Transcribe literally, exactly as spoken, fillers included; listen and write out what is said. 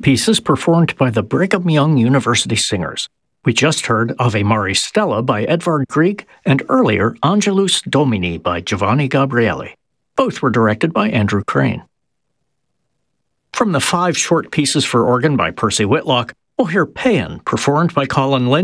pieces performed by the Brigham Young University Singers. We just heard Ave Maris Stella by Edvard Grieg and earlier Angelus Domini by Giovanni Gabrieli. Both were directed by Andrew Crane. From the five short pieces for organ by Percy Whitlock, we'll hear Paean, performed by Colin Lynch,